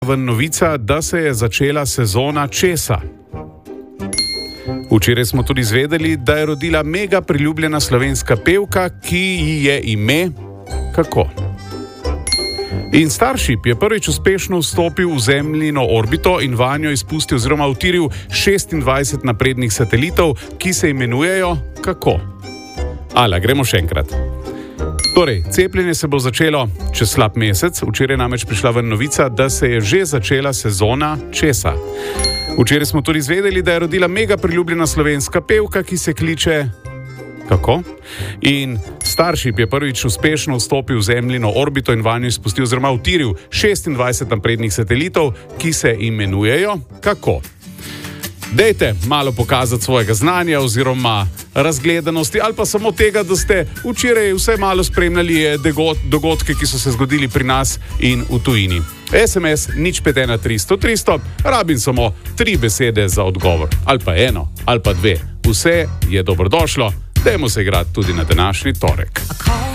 Novica, da se je začela sezona česa. Včeraj smo tudi izvedeli, da je rodila mega priljubljena slovenska pevka, ki ji je ime kako. In Starship je prvič uspešno vstopil v Zemljino orbito in vanjo izpustil oziroma utiril 26 naprednih satelitov, ki se imenujejo kako. Gremo še enkrat. Torej, cepljenje se bo začelo čez slab mesec, včeraj namreč prišla ven novica, da se je že začela sezona česa. Včeraj smo tudi izvedeli, da je rodila mega priljubljena slovenska pevka, ki se kliče kako? In Starship je prvič uspešno vstopil v Zemljino orbito in vanjo izpustil oziroma utiril 26 naprednih satelitov, ki se imenujejo kako. Dejte malo pokazati svojega znanja oziroma razgledanosti ali pa samo tega, da ste včeraj vse malo spremljali dogodke, ki so se zgodili pri nas in v tujini. SMS 051 300 300, rabim samo 3 besede za odgovor. Ali pa 1, ali pa 2. Vse je dobrodošlo, dajmo se igrati tudi na današnji torek.